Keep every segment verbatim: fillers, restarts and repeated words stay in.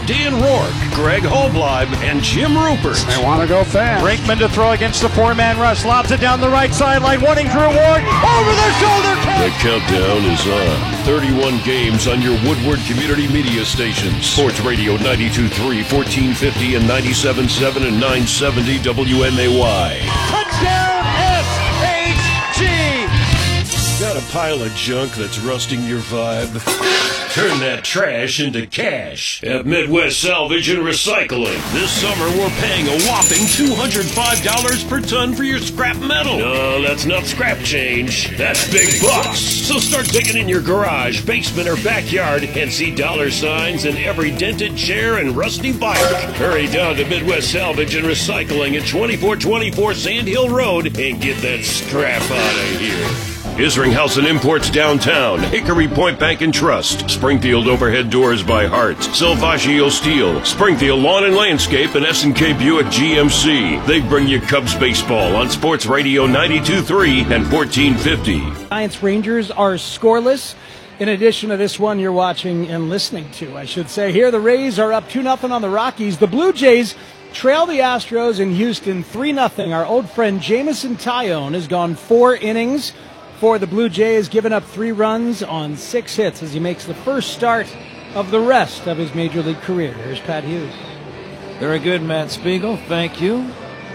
Dan Rourke, Greg Hobleib, and Jim Rupert. They want to go fast. Brinkman to throw against the four-man rush. Lobs it down the right sideline. Warning Drew Ward. Over the shoulder catch. The countdown is on. thirty-one games on your Woodward Community Media stations. Sports Radio ninety-two point three, fourteen fifty, and ninety-seven point seven and nine seventy W M A Y. Touchdown S H G. Got a pile of junk that's rusting your vibe? Turn that trash into cash at Midwest Salvage and Recycling. This summer, we're paying a whopping two hundred five dollars per ton for your scrap metal. No, that's not scrap change. That's big bucks. So start digging in your garage, basement, or backyard and see dollar signs in every dented chair and rusty bike. Hurry down to Midwest Salvage and Recycling at twenty-four twenty-four Sand Hill Road and get that scrap out of here. Isringhausen and Imports downtown, Hickory Point Bank and Trust, Springfield Overhead Doors by Hart, Salvaggio Steel, Springfield Lawn and Landscape, and S and K Buick G M C. They bring you Cubs baseball on Sports Radio ninety-two point three and fourteen fifty. Giants Rangers are scoreless. In addition to this one you're watching and listening to, I should say. Here the Rays are up two nothing on the Rockies. The Blue Jays trail the Astros in Houston three nothing. Our old friend Jameson Taillon has gone four innings for the Blue Jays, given up three runs on six hits as he makes the first start of the rest of his Major League career. Here's Pat Hughes. Very good, Matt Spiegel. Thank you.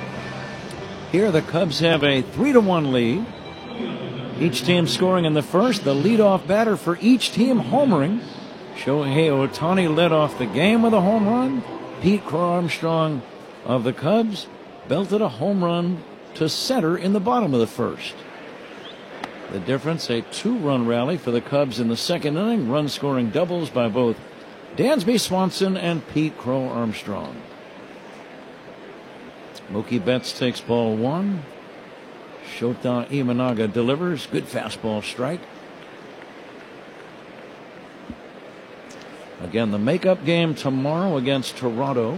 Here the Cubs have a three to one lead. Each team scoring in the first. The leadoff batter for each team homering. Shohei Ohtani led off the game with a home run. Pete Crow Armstrong of the Cubs belted a home run to center in the bottom of the first. The difference, a two-run rally for the Cubs in the second inning. Run-scoring doubles by both Dansby Swanson and Pete Crow Armstrong. Mookie Betts takes ball one. Shota Imanaga delivers. Good fastball strike. Again, the makeup game tomorrow against Toronto.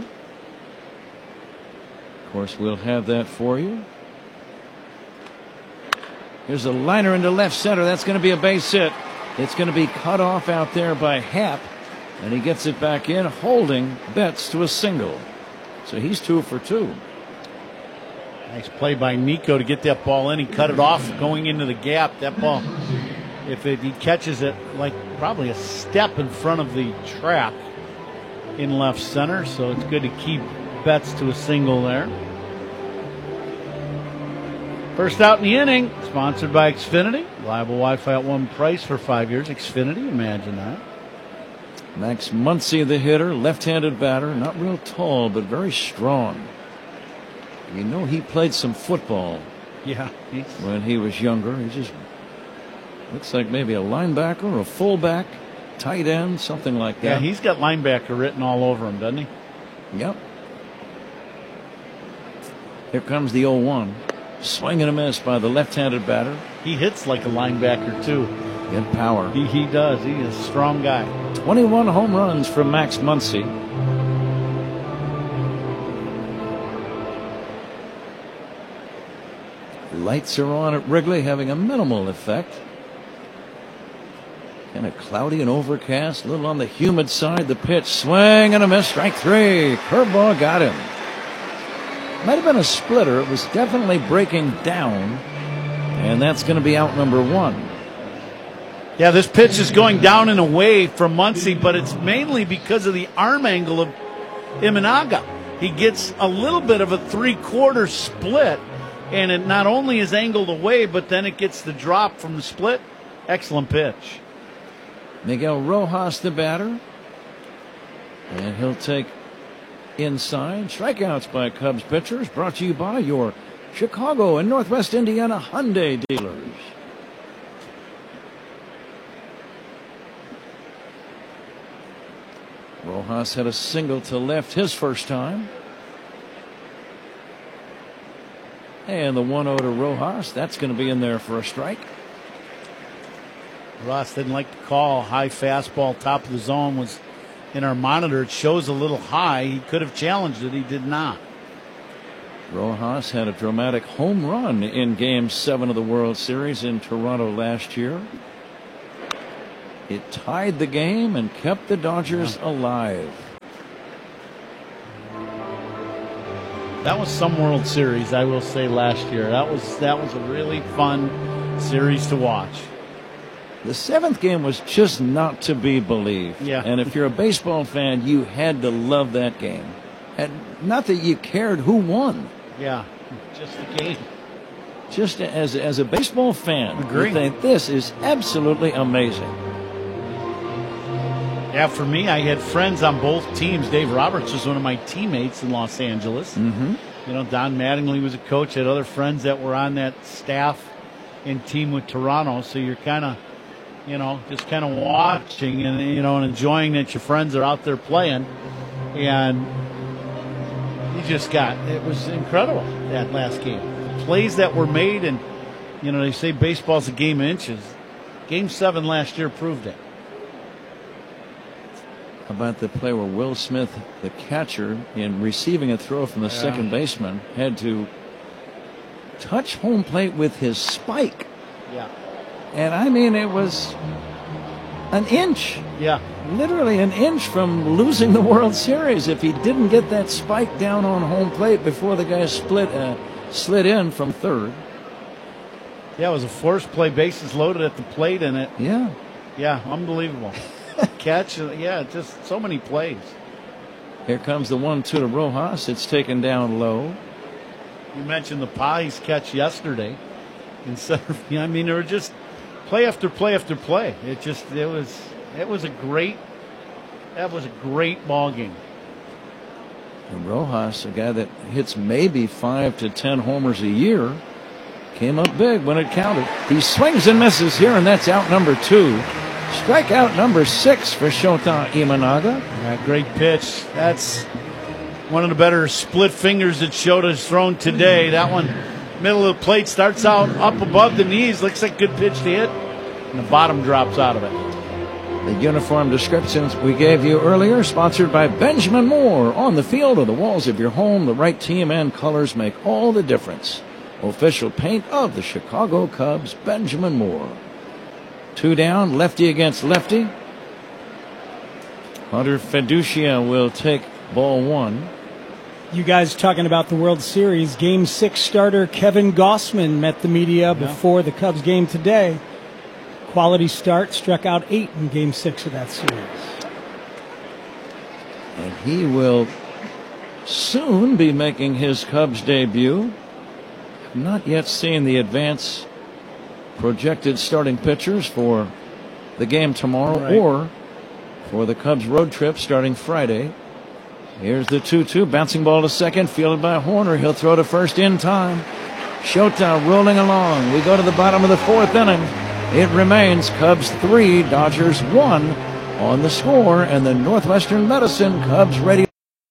Of course, we'll have that for you. Here's a liner into left center. That's going to be a base hit. It's going to be cut off out there by Happ. And he gets it back in, holding Betts to a single. So he's two for two. Nice play by Nico to get that ball in. He cut it off going into the gap. That ball, if it, he catches it like probably a step in front of the track in left center. So it's good to keep Betts to a single there. First out in the inning, sponsored by Xfinity. Reliable Wi-Fi at one price for five years. Xfinity, imagine that. Max Muncy, the hitter, left-handed batter, not real tall, but very strong. You know he played some football. Yeah. He's... when he was younger. He just looks like maybe a linebacker, a fullback, tight end, something like that. Yeah, he's got linebacker written all over him, doesn't he? Yep. Here comes the oh one. Swing and a miss by the left-handed batter. He hits like a linebacker, too. In power. He, he does. He is a strong guy. twenty-one home runs from Max Muncy. Lights are on at Wrigley, having a minimal effect. Kind of cloudy and overcast, a little on the humid side. The pitch, swing and a miss, strike three. Curveball got him. Might have been a splitter. It was definitely breaking down, and that's going to be out number one. Yeah, this pitch is going down and away from Muncy, but it's mainly because of the arm angle of Imanaga. He gets a little bit of a three-quarter split, and it not only is angled away, but then it gets the drop from the split. Excellent pitch. Miguel Rojas, the batter, and he'll take inside. Strikeouts by Cubs pitchers, brought to you by your Chicago and Northwest Indiana Hyundai dealers. Rojas had a single to left his first time. And the one oh to Rojas, that's going to be in there for a strike. Ross didn't like the call. High fastball, top of the zone was in our monitor. It shows a little high. He could have challenged it. He did not. Rojas had a dramatic home run in Game seven of the World Series in Toronto last year. It tied the game and kept the Dodgers yeah. alive. That was some World Series, I will say, last year. That was that was a really fun series to watch. The seventh game was just not to be believed. Yeah. And if you're a baseball fan, you had to love that game. And not that you cared who won. Yeah, just the game. Just as as a baseball fan, Agree. you think this is absolutely amazing. Yeah, for me, I had friends on both teams. Dave Roberts was one of my teammates in Los Angeles. Mm-hmm. You know, Don Mattingly was a coach. I had other friends that were on that staff and team with Toronto. So you're kind of, you know, just kind of watching and, you know, and enjoying that your friends are out there playing. And you just got, it was incredible, that last game. The plays that were made, and, you know, they say baseball's a game of inches. Game seven last year proved it. How about the play where Will Smith, the catcher, in receiving a throw from the Yeah. second baseman, had to touch home plate with his spike. Yeah. And I mean, it was an inch, Yeah. literally an inch from losing the World Series if he didn't get that spike down on home plate before the guy split, uh, slid in from third. Yeah, it was a forced play, bases loaded at the plate, and it, Yeah. yeah, unbelievable. Catch, yeah, just so many plays. Here comes the one two to Rojas. It's taken down low. You mentioned the Pies catch yesterday. Instead of, you know, I mean, there were just play after play after play. It just, it was, it was a great, that was a great ball game. And Rojas, a guy that hits maybe five to ten homers a year, came up big when it counted. He swings and misses here, and that's out number two. Strikeout number six for Shota Imanaga. Yeah, great pitch. That's one of the better split fingers that Shota's thrown today. That one, middle of the plate, starts out up above the knees. Looks like a good pitch to hit. And the bottom drops out of it. The uniform descriptions we gave you earlier, sponsored by Benjamin Moore. On the field or the walls of your home, the right team and colors make all the difference. Official paint of the Chicago Cubs, Benjamin Moore. Two down, lefty against lefty. Hunter Fiducia will take ball one. You guys talking about the World Series. Game six starter Kevin Gossman met the media before the Cubs game today. Quality start, struck out eight in game six of that series. And he will soon be making his Cubs debut. Not yet seen the advance projected starting pitchers for the game tomorrow, right, or for the Cubs road trip starting Friday. Here's the two two, bouncing ball to second, fielded by Horner. He'll throw to first in time. Shota rolling along. We go to the bottom of the fourth inning. It remains Cubs three, Dodgers one on the score, and the Northwestern Medicine Cubs radio.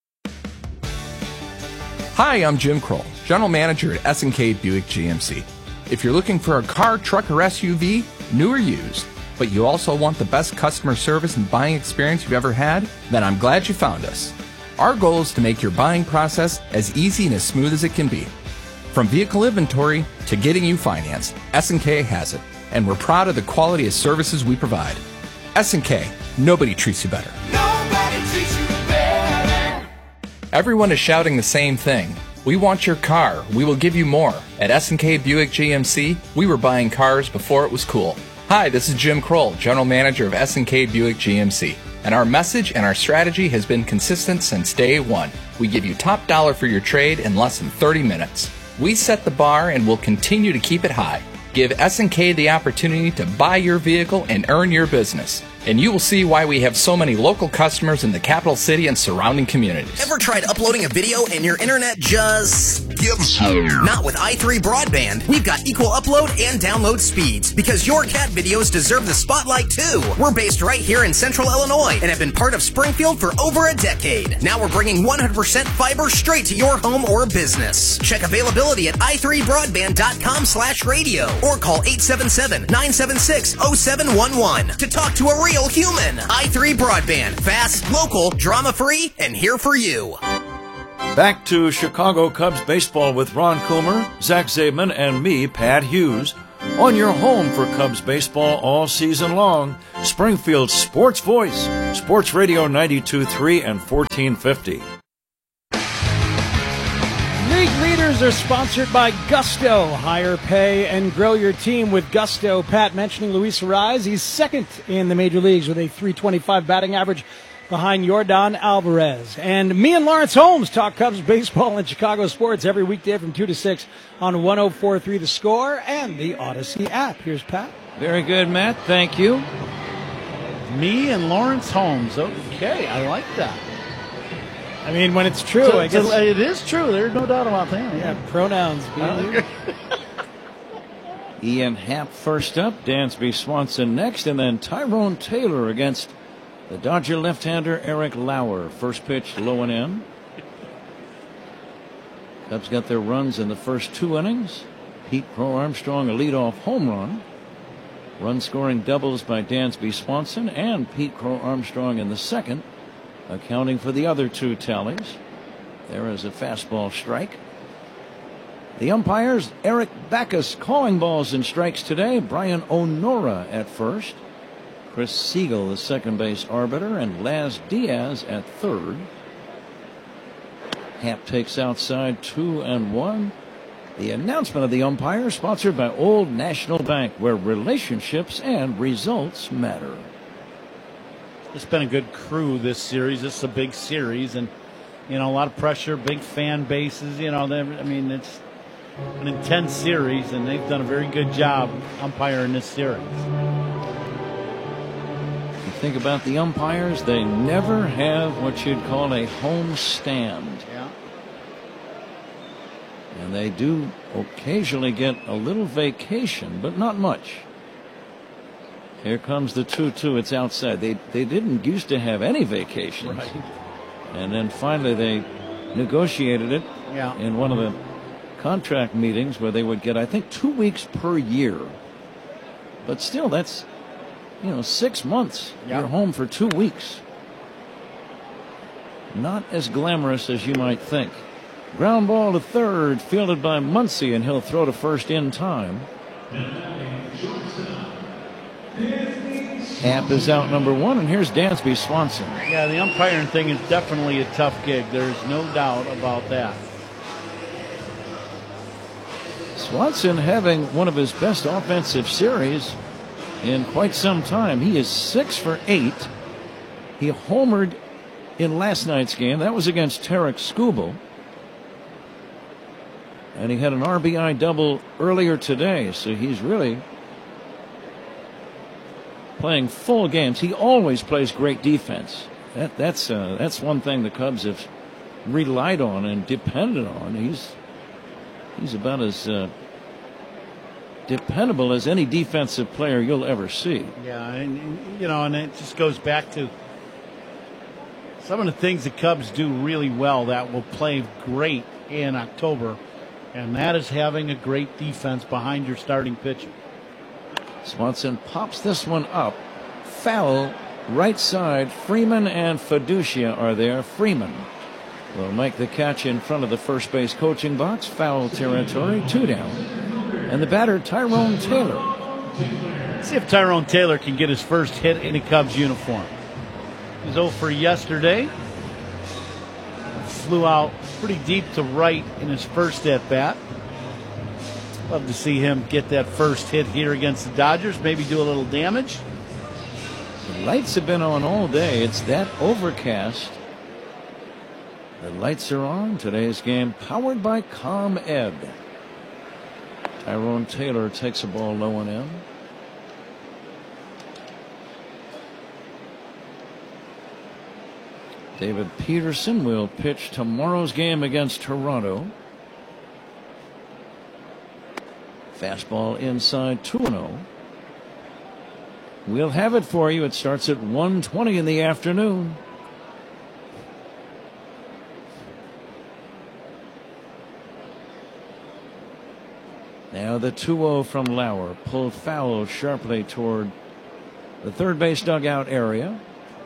Hi, I'm Jim Kroll, General Manager at S and K Buick G M C. If you're looking for a car, truck, or S U V, new or used, but you also want the best customer service and buying experience you've ever had, then I'm glad you found us. Our goal is to make your buying process as easy and as smooth as it can be. From vehicle inventory to getting you financed, S and K has it, and we're proud of the quality of services we provide. S and K, nobody treats you better. Nobody treats you better. Everyone is shouting the same thing. We want your car. We will give you more. At S and K Buick G M C, we were buying cars before it was cool. Hi, this is Jim Kroll, General Manager of S and K Buick G M C. And our message and our strategy has been consistent since day one. We give you top dollar for your trade in less than thirty minutes. We set the bar and will continue to keep it high. Give S and K the opportunity to buy your vehicle and earn your business. And you will see why we have so many local customers in the capital city and surrounding communities. Ever tried uploading a video and your internet just gives up? Not with i three Broadband. We've got equal upload and download speeds because your cat videos deserve the spotlight too. We're based right here in Central Illinois and have been part of Springfield for over a decade. Now we're bringing one hundred percent fiber straight to your home or business. Check availability at i three broadband dot com slash radio or call eight seven seven, nine seven six, zero seven one one to talk to a real human. i three Broadband. Fast, local, drama-free, and here for you. Back to Chicago Cubs baseball with Ron Coomer, Zach Zabman, and me, Pat Hughes. On your home for Cubs baseball all season long, Springfield's Sports Voice, Sports Radio ninety-two point three and fourteen fifty. league leaders are sponsored by Gusto. Hire, pay, and grow your team with Gusto. Pat mentioning Luis Arraez. He's second in the major leagues with a three twenty-five batting average behind Yordan Alvarez. And me and Lawrence Holmes talk Cubs baseball and Chicago sports every weekday from two to six on one oh four point three The Score and the Odyssey app. Here's Pat. Very good, Matt. Thank you. Me and Lawrence Holmes. Okay, I like that. I mean, when it's true, So- I guess. so it is true. There's no doubt about that. Yeah, pronouns. being Ian Happ first up, Dansby Swanson next, and then Tyrone Taylor against the Dodger left-hander Eric Lauer. First pitch, low and in. Cubs got their runs in the first two innings. Pete Crow Armstrong, a leadoff home run. Run-scoring doubles by Dansby Swanson and Pete Crow Armstrong in the second, accounting for the other two tallies. There is a fastball strike. The umpires, Eric Backus calling balls and strikes today. Brian Onora at first. Chris Siegel, the second base arbiter, and Laz Diaz at third. Happ takes outside two and one. The announcement of the umpire sponsored by Old National Bank, where relationships and results matter. It's been a good crew this series. This is a big series, and you know a lot of pressure, big fan bases. You know, I mean it's an intense series, and they've done a very good job umpiring this series. Think about the umpires, they never have what you'd call a home stand. Yeah. And they do occasionally get a little vacation, but not much. Here comes the two two. It's outside. They they didn't used to have any vacations. Right. And then finally they negotiated it Yeah. in one of the contract meetings where they would get, I think, two weeks per year. But still, that's, you know, six months. Yeah. You're home for two weeks. Not as glamorous as you might think. Ground ball to third, fielded by Muncy, and he'll throw to first in time. Happ is out number one, and here's Dansby Swanson. Yeah, the umpiring thing is definitely a tough gig. There's no doubt about that. Swanson having one of his best offensive series in quite some time. He is six for eight. He homered in last night's game. That was against Tarek Skubal. And he had an R B I double earlier today, so he's really playing full games. He always plays great defense. That that's uh, that's one thing the Cubs have relied on and depended on. He's he's about as uh, dependable as any defensive player you'll ever see. Yeah, and you know, and it just goes back to some of the things the Cubs do really well that will play great in October, and that is having a great defense behind your starting pitcher. Swanson pops this one up. Foul, right side. Freeman and Fiducia are there. Freeman will make the catch in front of the first base coaching box. Foul territory, two down. And the batter, Tyrone Taylor. See if Tyrone Taylor can get his first hit in a Cubs uniform. He was oh for yesterday. Flew out pretty deep to right in his first at bat. Love to see him get that first hit here against the Dodgers. Maybe do a little damage. The lights have been on all day. It's that overcast. The lights are on. Today's game powered by ComEd. Tyrone Taylor takes a ball low and in. David Peterson will pitch tomorrow's game against Toronto. Fastball inside, two and oh. We'll have it for you. It starts at one twenty in the afternoon. Now the two oh from Lauer, pulled foul sharply toward the third base dugout area.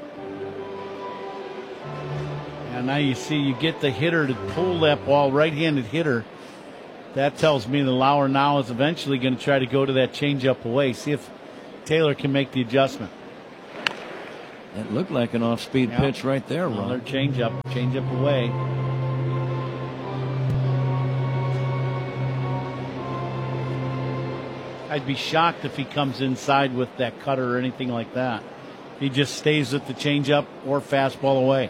And now you see you get the hitter to pull that ball, right-handed hitter. That tells me the Lauer now is eventually going to try to go to that changeup away. See if Taylor can make the adjustment. That looked like an off-speed Yep. pitch right there, Ron. Another changeup, changeup away. I'd be shocked if he comes inside with that cutter or anything like that. He just stays with the changeup or fastball away.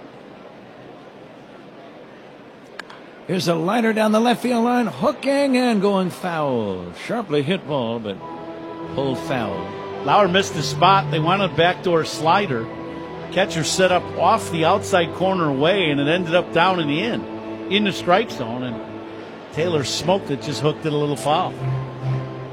Here's a liner down the left field line, hooking and going foul. Sharply hit ball, but pulled foul. Lauer missed his spot. They wanted a backdoor slider. Catcher set up off the outside corner away, and it ended up down in the end, in the strike zone, and Taylor smoked it, just hooked it a little foul.